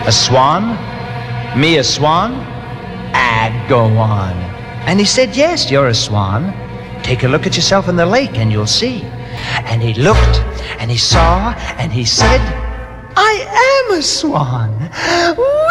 A swan? Me a swan? Ah, go on. And he said, yes, you're a swan. Take a look at yourself in the lake and you'll see. And he looked and he saw and he said, I am a swan.